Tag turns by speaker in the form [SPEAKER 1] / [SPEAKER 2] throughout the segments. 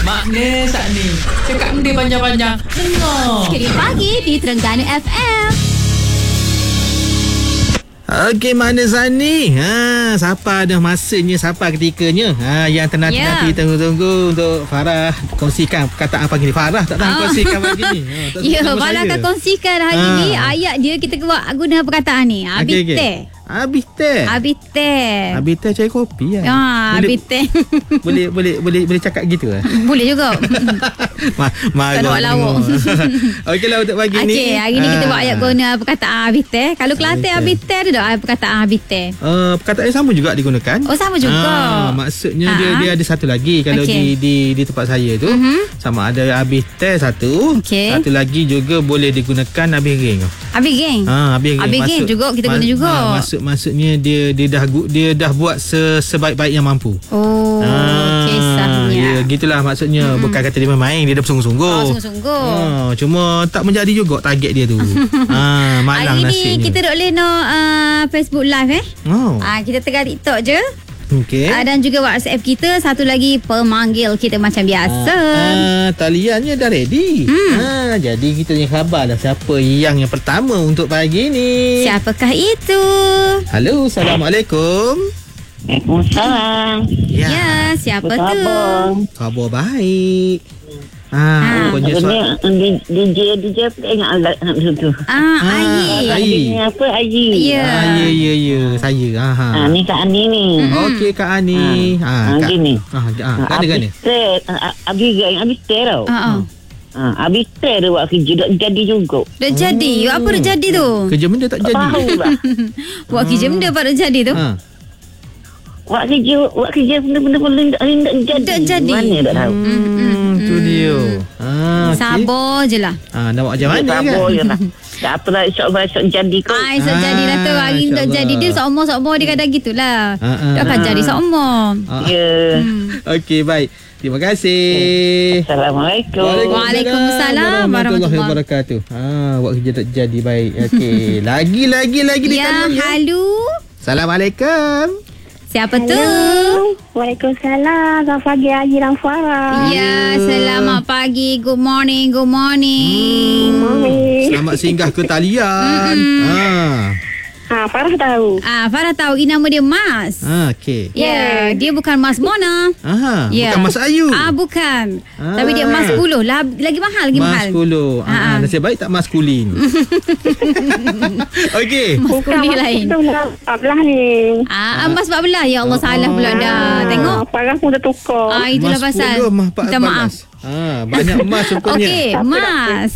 [SPEAKER 1] Maknanya saat ni cakap dia panjang-panjang. Dengar
[SPEAKER 2] Sikit Pagi di Terengganu FM.
[SPEAKER 3] Okey, mana Zani? Siapa dah masanya, siapa ketikanya? Yang ternanti-nanti tunggu-tunggu untuk Farah kongsikan perkataan pagi ni. Farah tak tahu kongsikan pagi ni.
[SPEAKER 2] Ya, Farah akan kongsikan hari ni ayat dia. Kita guna perkataan ni. Habis
[SPEAKER 3] teh cari kopi kan?
[SPEAKER 2] Habis teh.
[SPEAKER 3] Boleh cakap gitu lah.
[SPEAKER 2] Boleh juga.
[SPEAKER 3] Tak
[SPEAKER 2] nak lawak.
[SPEAKER 3] Okeylah untuk pagi ni.
[SPEAKER 2] Okey, hari ni kita buat ayat guna perkataan habis teh. Kalau Kelantan habis teh ada tak perkataan habis teh?
[SPEAKER 3] Perkataan yang sama juga digunakan.
[SPEAKER 2] Oh, sama juga.
[SPEAKER 3] Maksudnya dia ada satu lagi. Kalau di tempat saya tu sama ada habis teh satu. Satu lagi juga boleh digunakan habis geng.
[SPEAKER 2] Habis geng.
[SPEAKER 3] Habis
[SPEAKER 2] geng juga kita guna juga.
[SPEAKER 3] Maksudnya dia dah buat sebaik-baik yang mampu.
[SPEAKER 2] Kisahnya.
[SPEAKER 3] Ya, gitulah maksudnya. Bukan kata dia main, dia dah bersungguh-sungguh. Cuma tak menjadi juga target dia tu. Malang nasibnya.
[SPEAKER 2] Hari ni kita duk boleh Facebook live kita tengah TikTok je.
[SPEAKER 3] Okey.
[SPEAKER 2] Dan juga WhatsApp kita. Satu lagi pemanggil kita macam biasa.
[SPEAKER 3] Taliannya dah ready. Jadi kita ni khabarlah siapa yang pertama untuk pagi ni.
[SPEAKER 2] Siapakah itu?
[SPEAKER 3] Halo, Assalamualaikum.
[SPEAKER 4] Waalaikumsalam.
[SPEAKER 3] Ya,
[SPEAKER 2] siapa tu?
[SPEAKER 3] Khabar baik. Punya
[SPEAKER 4] DJ apa ingat anak tu?
[SPEAKER 2] Ayi.
[SPEAKER 4] Apa Ayi?
[SPEAKER 2] Ya.
[SPEAKER 3] Ya, saya.
[SPEAKER 4] Ni Kak Ani ni.
[SPEAKER 3] Okey, Kak Ani.
[SPEAKER 4] Gini.
[SPEAKER 3] Kak ni.
[SPEAKER 4] Habis tau. Habis dia buat kerja dah jadi juga.
[SPEAKER 2] Dah jadi? Apa dah jadi tu?
[SPEAKER 3] Kerja benda tak jadi.
[SPEAKER 4] Tahu lah.
[SPEAKER 2] Buat kerja benda apa dah jadi tu?
[SPEAKER 4] Buat kerja benda-benda tak jadi.
[SPEAKER 2] Tak jadi.
[SPEAKER 4] Mana tak tahu.
[SPEAKER 3] Tu dia.
[SPEAKER 2] Sabar je lah.
[SPEAKER 3] Nak buat macam mana kan?
[SPEAKER 4] Sabar je lah. Tak apa lah, esok jadi kot.
[SPEAKER 2] Esok jadi lah tu. Hari ni tak jadi. Dia seumur-seumur dia kadang gitulah. Dia akan jadi seumur.
[SPEAKER 4] Ya.
[SPEAKER 3] Okey, baik. Terima kasih.
[SPEAKER 4] Assalamualaikum.
[SPEAKER 2] Waalaikumsalam
[SPEAKER 3] warahmatullahi wabarakatuh. Buat kerja tak jadi. Baik. Okey. Lagi di kanan.
[SPEAKER 2] Halo.
[SPEAKER 3] Assalamualaikum.
[SPEAKER 2] Siapa tu?
[SPEAKER 5] Waalaikumsalam. Selamat pagi Haji dan Farah.
[SPEAKER 2] Ya, selamat pagi. Good morning.
[SPEAKER 3] Selamat singgah ke talian.
[SPEAKER 5] Farah tahu.
[SPEAKER 2] Farah tahu. Ini nama dia Mas.
[SPEAKER 3] Okey.
[SPEAKER 2] Ya, dia bukan Mas Mona.
[SPEAKER 3] Bukan Mas Ayu.
[SPEAKER 2] Bukan. Tapi dia Mas 10. Lagi mahal.
[SPEAKER 3] Mas 10. Nasib baik tak maskulin. Okey.
[SPEAKER 2] Mas kulin lain.
[SPEAKER 5] Itu 14 ni.
[SPEAKER 2] Mas 14. Ya Allah, salah pula dah. Tengok.
[SPEAKER 5] Farah pun dah tukar.
[SPEAKER 2] Itulah
[SPEAKER 3] Mas
[SPEAKER 2] pasal.
[SPEAKER 3] 10, Mas 14.
[SPEAKER 2] Minta maaf.
[SPEAKER 3] Banyak emas rupanya.
[SPEAKER 2] Okey, Mas.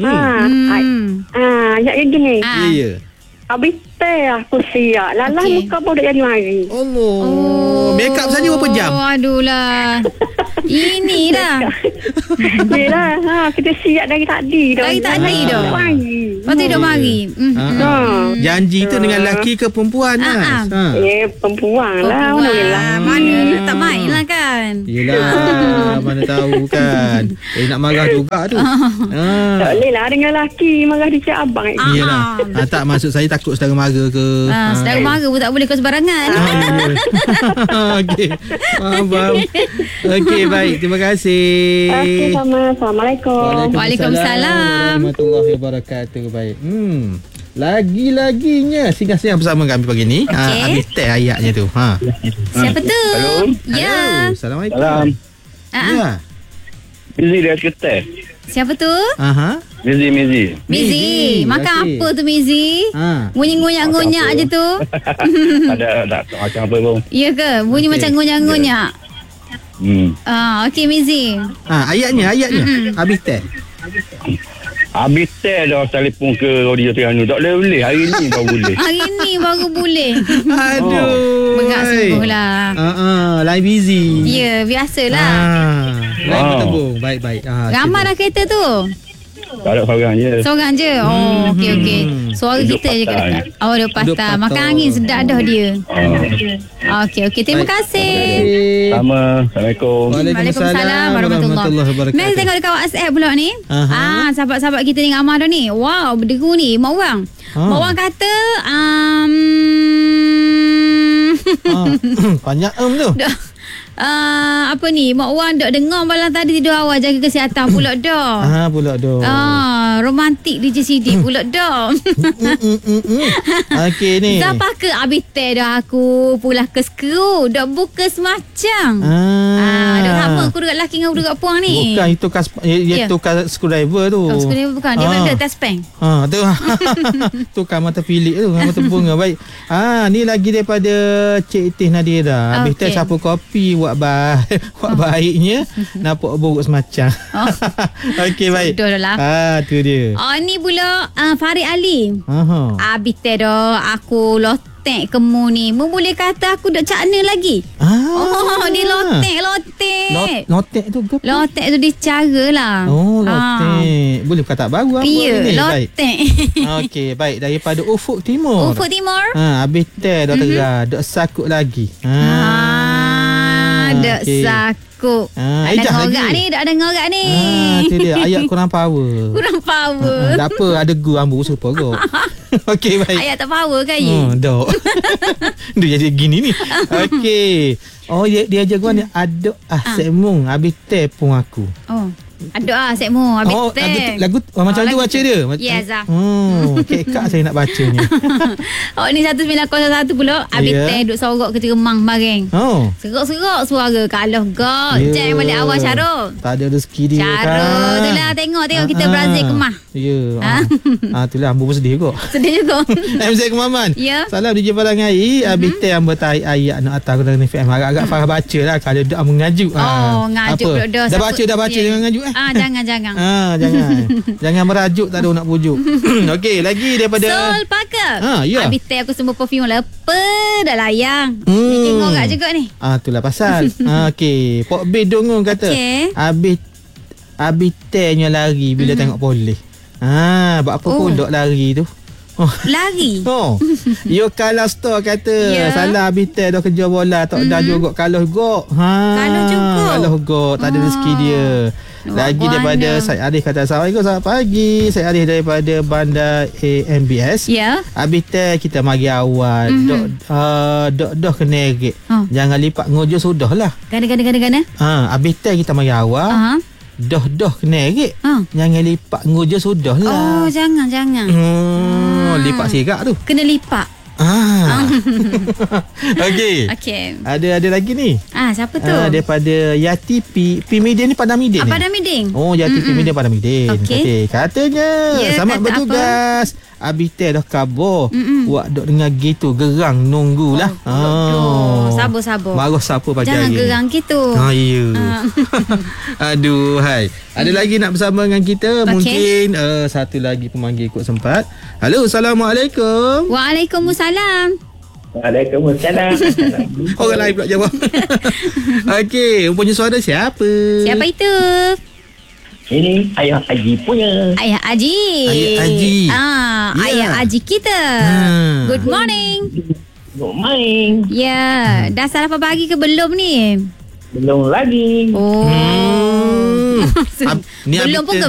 [SPEAKER 5] Ayat yang gini.
[SPEAKER 3] Ya.
[SPEAKER 5] Habis teh aku siap. Lalah muka pun dah jadi mari.
[SPEAKER 3] Allah. Make up saja berapa jam?
[SPEAKER 2] Aduh lah. Ini dah.
[SPEAKER 5] Yelah, kita siap dari tadi dah.
[SPEAKER 2] Dari tadi dah. Lepas tu dia mari.
[SPEAKER 3] Janji tu dengan lelaki ke perempuan, Mas?
[SPEAKER 5] Perempuan lah.
[SPEAKER 2] Mana tak main lah kan.
[SPEAKER 3] Yelah, mana tahu kan. Nak marah juga tu.
[SPEAKER 5] Tak boleh lah dengan lelaki. Marah dia cik abang.
[SPEAKER 3] Yelah. Tak, maksud saya takut saudara mara ke.
[SPEAKER 2] Saudara mara pun tak boleh kau sebarangan.
[SPEAKER 3] Okey. Faham. Okey, baik. Terima kasih.
[SPEAKER 5] Okey, sama. Assalamualaikum.
[SPEAKER 2] Waalaikumsalam.
[SPEAKER 3] Warahmatullahi wabarakatuh. Baik. Lagi-laginya singgah-singgah bersama kami pagi ni. Habis teh ayatnya tu.
[SPEAKER 2] Siapa tu?
[SPEAKER 4] Halo.
[SPEAKER 2] Ya.
[SPEAKER 3] Assalamualaikum.
[SPEAKER 4] Salam.
[SPEAKER 3] Ya.
[SPEAKER 4] Mizi dia keteh.
[SPEAKER 2] Siapa tu?
[SPEAKER 4] Mizi.
[SPEAKER 2] Makan
[SPEAKER 3] Okey.
[SPEAKER 2] apa tu Mizi? Bunyi ngunyak-ngunyak je tu.
[SPEAKER 4] Tak macam apa pun.
[SPEAKER 2] Ya ke? Bunyi macam ngunyak-ngunyak. Okey Mizi.
[SPEAKER 3] Ayatnya. Habis teh.
[SPEAKER 4] Habis teh dah telefon ke Radio Terengganu. Tak boleh. Hari ni baru boleh.
[SPEAKER 2] Hari ni baru boleh.
[SPEAKER 3] Aduh.
[SPEAKER 2] Bengak sungguh lah.
[SPEAKER 3] Lain busy.
[SPEAKER 2] Ya, biasalah.
[SPEAKER 3] Lain bertembung. Baik.
[SPEAKER 2] Ramai dah kereta tu?
[SPEAKER 4] Tak ada seorang je.
[SPEAKER 2] Seorang je? Okey. Suara kita je kat dekat. Dia patah. Makan angin sedap dah dia. Okey. Terima kasih.
[SPEAKER 4] Sama. Assalamualaikum.
[SPEAKER 2] Waalaikumsalam warahmatullahi wabarakatuh. Mari tengok dekat WhatsApp pula ni. Sahabat-sahabat kita ni ramai dah ni. Wow, berderu ni 5 orang. 5 orang kata
[SPEAKER 3] banyak tu.
[SPEAKER 2] Apa ni, Mak Wan dok dengar malam tadi tidur awal, jaga kesihatan pula dah.
[SPEAKER 3] Pula dah.
[SPEAKER 2] Romantik DJ Sidik pula dah.
[SPEAKER 3] Okey ni.
[SPEAKER 2] Siapa ke abite dah aku pulah ke skru, dok buka semacam. Dok sama aku dekat lelaki dengan dekat puang ni.
[SPEAKER 3] Bukan itu tukar screwdriver tu.
[SPEAKER 2] Screwdriver bukan, dia ada test pen.
[SPEAKER 3] Tu. Tukar mata Philip tu, mata bunga baik. Ni lagi daripada Cik Teh Nadira. Habis teh sapu kopi buat baiknya nampak buruk semacam. Okey baik.
[SPEAKER 2] Betul lah.
[SPEAKER 3] Tu dia.
[SPEAKER 2] Ni pula Farid Ali. Habis teh dah aku lotek kemu ni. Boleh kata aku dok cakna lagi. Dia lotek.
[SPEAKER 3] Lotek tu ke?
[SPEAKER 2] Lotek tu dia cara lah.
[SPEAKER 3] Lotek. Boleh kata baru apa ni?
[SPEAKER 2] Lotek.
[SPEAKER 3] Okey, baik. Daripada Ufuk Timur. Habis teh dah terang. Dok sakut lagi.
[SPEAKER 2] Dok sakut. Ada ngorak ni.
[SPEAKER 3] Tu dia. Ayat kurang power. Tak apa. Ada gu ambu super kot. Okey, baik.
[SPEAKER 2] Ayat tak power kan ye?
[SPEAKER 3] Dok. Dia jadi gini ni. Okey. Dia jaga ni aduk semung habis teh pun aku.
[SPEAKER 2] Aduk sekmu habis teh.
[SPEAKER 3] Lagu macam tu baca dia.
[SPEAKER 2] Yes ah.
[SPEAKER 3] Kek saya nak baca ni.
[SPEAKER 2] Ni 1901 pula habis teh duk sorok ke Remang kemarin. Serok-serok suara kalau gol. Jangan balik awal Syarul.
[SPEAKER 3] Tak ada rezeki dia kan.
[SPEAKER 2] Syarul tu lah tengok kita Brazil kemah.
[SPEAKER 3] Ya. Itulah ambu pun sedih kot.
[SPEAKER 2] Sedih juga.
[SPEAKER 3] MC Kemaman.
[SPEAKER 2] Ya.
[SPEAKER 3] Salam DJ Padang Air. Habis teh ambil tarik ayat nak atas dalam FM. Agak-agak Farah baca lah kalau dak mengajuk.
[SPEAKER 2] Ngajuk pula dah.
[SPEAKER 3] Dah baca jangan ngajuk
[SPEAKER 2] Jangan.
[SPEAKER 3] Jangan merajuk, tak ada nak pujuk. Okey, lagi daripada
[SPEAKER 2] Sol Parker. Habis teh aku semua perfume lepa dah layang. Ni tengok kat juga ni.
[SPEAKER 3] Itulah pasal. Okey, Pok B Dongung kata. Habis tehnya lari bila tengok polis. Buat apa pun dok lari tu.
[SPEAKER 2] Lari.
[SPEAKER 3] Yo kalau store kata salah habis teh dah kerja bola tak dah juga kalau gok. Kalau gok tak ada rezeki dia. Lagi daripada Syed Arif kata Assalamualaikum, selamat pagi. Syed Arif daripada Bandar AMBS. Habis teh kita mari awal. Dok kena eret. Jangan lipat ngojo sudahlah.
[SPEAKER 2] Gana.
[SPEAKER 3] Habis teh kita mari awal. Dah kena eret. Jangan lipat ngojo sudahlah.
[SPEAKER 2] Jangan.
[SPEAKER 3] Lipat sirak tu.
[SPEAKER 2] Kena lipat.
[SPEAKER 3] Okey. Ada lagi ni.
[SPEAKER 2] Siapa tu?
[SPEAKER 3] Daripada Yati P Midin ni Padang Midin ni.
[SPEAKER 2] Padang Midin.
[SPEAKER 3] Yati P Midin Padang Midin. Okey. Katanya selamat bertugas. Habis teh dah kabur. Buat dok dengar gitu gerang nunggulah.
[SPEAKER 2] Sabar.
[SPEAKER 3] Marah siapa pagi
[SPEAKER 2] jangan
[SPEAKER 3] hari. Jangan
[SPEAKER 2] gerang gitu.
[SPEAKER 3] Ya. Aduh, hai. Ada lagi nak bersama dengan kita? Mungkin satu lagi pemanggil ikut sempat. Halo, Assalamualaikum.
[SPEAKER 2] Waalaikumsalam.
[SPEAKER 3] Orang lain pula jawab. Okey, punya suara siapa?
[SPEAKER 2] Siapa itu?
[SPEAKER 5] Ini Ayah Haji punya.
[SPEAKER 2] Ayah Haji. Ayah Haji kita. Good morning. Ya, dah sarapan pagi ke belum ni?
[SPEAKER 5] Belum lagi.
[SPEAKER 2] Belum pun ke